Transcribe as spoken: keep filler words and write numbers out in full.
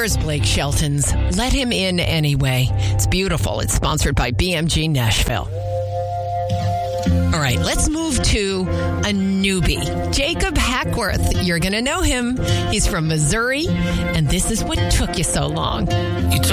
Here's Blake Shelton's Let Him In Anyway. It's beautiful. It's sponsored by B M G Nashville. All right, let's move to a newbie. Jacob Hackworth. You're going to know him. He's from Missouri, and this is what took you so long. You